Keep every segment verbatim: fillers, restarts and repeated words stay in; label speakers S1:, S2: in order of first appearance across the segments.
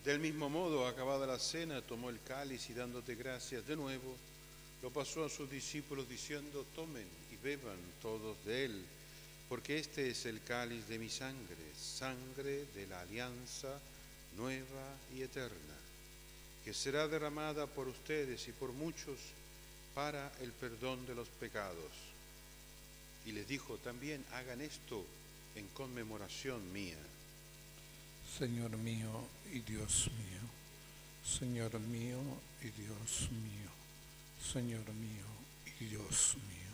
S1: Del mismo modo, acabada la cena, tomó el cáliz y dándote gracias de nuevo, lo pasó a sus discípulos diciendo: tomen y beban todos de él, porque este es el cáliz de mi sangre, sangre de la alianza nueva y eterna, que será derramada por ustedes y por muchos para el perdón de los pecados. Y les dijo también: hagan esto en conmemoración mía.
S2: Señor mío y Dios mío, Señor mío y Dios mío, Señor mío y Dios mío.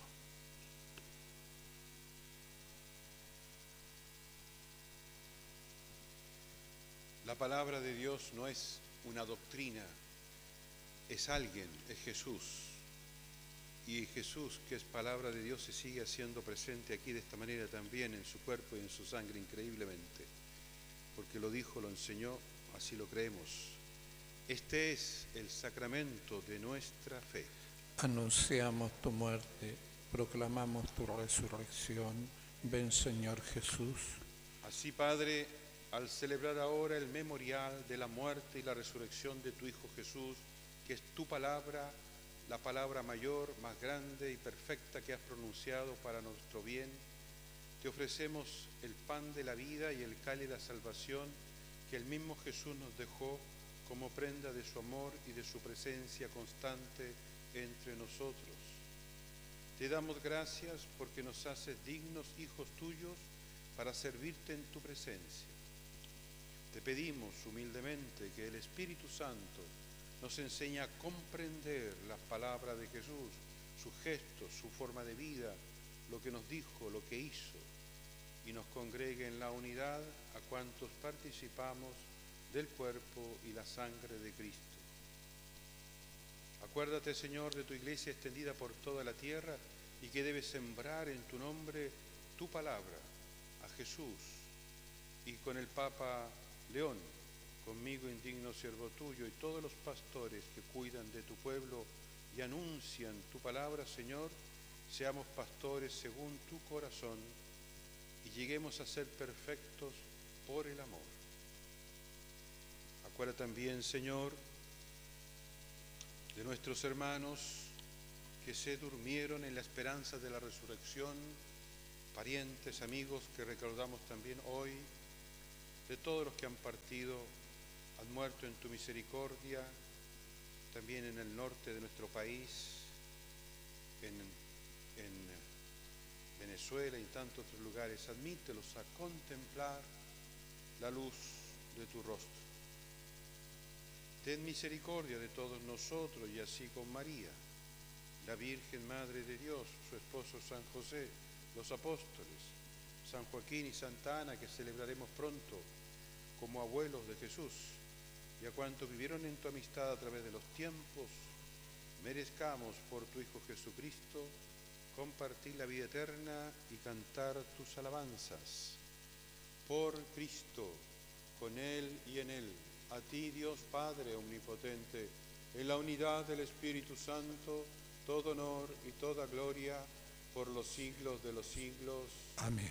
S1: La palabra de Dios no es una doctrina, es alguien, es Jesús. Y Jesús, que es palabra de Dios, se sigue haciendo presente aquí de esta manera también, en su cuerpo y en su sangre, increíblemente. Porque lo dijo, lo enseñó, así lo creemos. Este es el sacramento de nuestra fe.
S2: Anunciamos tu muerte, proclamamos tu resurrección. Ven, Señor Jesús.
S1: Así, Padre, al celebrar ahora el memorial de la muerte y la resurrección de tu Hijo Jesús, que es tu palabra, la palabra mayor, más grande y perfecta que has pronunciado para nuestro bien, te ofrecemos el pan de la vida y el cáliz de la salvación que el mismo Jesús nos dejó como prenda de su amor y de su presencia constante entre nosotros. Te damos gracias porque nos haces dignos hijos tuyos para servirte en tu presencia. Te pedimos humildemente que el Espíritu Santo nos enseñe a comprender las palabras de Jesús, sus gestos, su forma de vida, lo que nos dijo, lo que hizo, y nos congregue en la unidad a cuantos participamos del cuerpo y la sangre de Cristo. Acuérdate, Señor, de tu iglesia extendida por toda la tierra y que debe sembrar en tu nombre tu palabra a Jesús, y con el Papa León, conmigo indigno siervo tuyo, y todos los pastores que cuidan de tu pueblo y anuncian tu palabra, Señor, seamos pastores según tu corazón y lleguemos a ser perfectos por el amor. Acuérdate también, Señor, de nuestros hermanos que se durmieron en la esperanza de la resurrección, parientes, amigos que recordamos también hoy, de todos los que han partido, han muerto en tu misericordia, también en el norte de nuestro país, en, en Venezuela y en tantos otros lugares. Admítelos a contemplar la luz de tu rostro. Ten misericordia de todos nosotros, y así con María, la Virgen Madre de Dios, su esposo San José, los apóstoles, San Joaquín y Santa Ana, que celebraremos pronto como abuelos de Jesús, y a cuantos vivieron en tu amistad a través de los tiempos, merezcamos por tu Hijo Jesucristo compartir la vida eterna y cantar tus alabanzas. Por Cristo, con Él y en Él, a ti, Dios Padre omnipotente, en la unidad del Espíritu Santo, todo honor y toda gloria por los siglos de los siglos.
S2: Amén.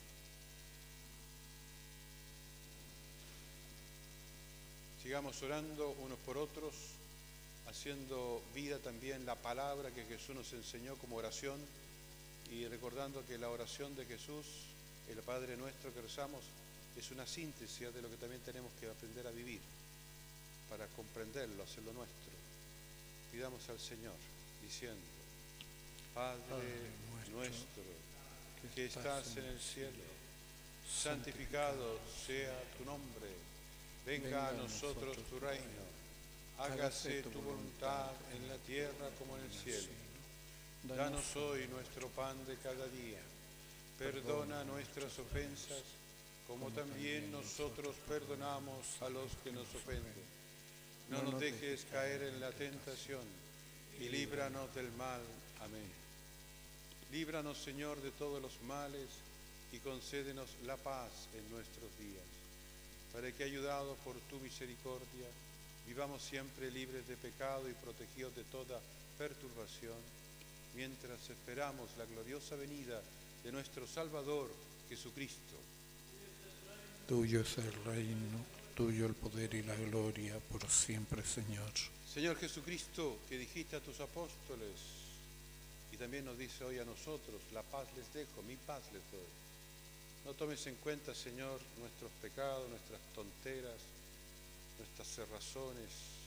S1: Sigamos orando unos por otros, haciendo vida también la palabra que Jesús nos enseñó como oración, y recordando que la oración de Jesús, el Padre Nuestro que rezamos, es una síntesis de lo que también tenemos que aprender a vivir para comprenderlo, hacerlo nuestro. Pidamos al Señor diciendo: Padre, Padre nuestro, que estás en el cielo, santificado sea tu nombre. Venga a nosotros tu reino, hágase tu voluntad en la tierra como en el cielo. Danos hoy nuestro pan de cada día, perdona nuestras ofensas, como también nosotros perdonamos a los que nos ofenden. No nos dejes caer en la tentación, y líbranos del mal. Amén. Líbranos, Señor, de todos los males, y concédenos la paz en nuestros días, para que, ayudados por tu misericordia, vivamos siempre libres de pecado y protegidos de toda perturbación, mientras esperamos la gloriosa venida de nuestro Salvador, Jesucristo.
S2: Tuyo es el reino, tuyo el poder y la gloria por siempre, Señor.
S1: Señor Jesucristo, que dijiste a tus apóstoles, y también nos dice hoy a nosotros, la paz les dejo, mi paz les doy. No tomes en cuenta, Señor, nuestros pecados, nuestras tonteras, nuestras cerrazones,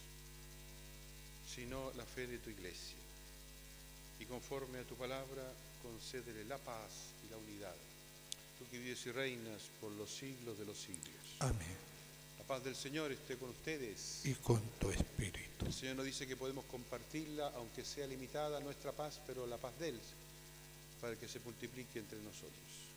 S1: sino la fe de tu iglesia. Y conforme a tu palabra, concédele la paz y la unidad. Tú que vives y reinas por los siglos de los siglos.
S2: Amén.
S1: La paz del Señor esté con ustedes.
S2: Y con tu espíritu.
S1: El Señor nos dice que podemos compartirla, aunque sea limitada nuestra paz, pero la paz de Él, para que se multiplique entre nosotros.